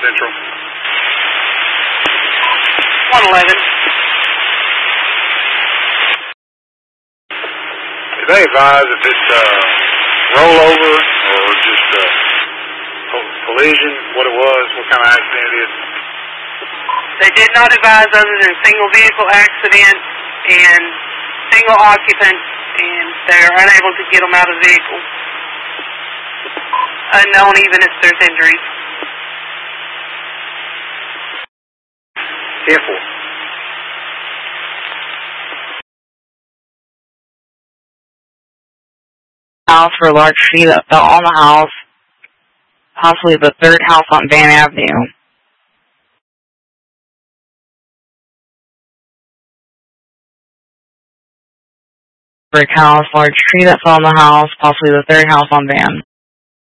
Central. 111. Did they advise if it's rollover or just collision, what it was, what kind of accident it is? They did not advise other than single vehicle accident and single occupant, and they're unable to get them out of the vehicle. Unknown even if there's injuries. 10-4. House for a large tree that fell on the house, possibly the third house on Van Avenue. Brick house, large tree that fell on the house, possibly the third house on Van.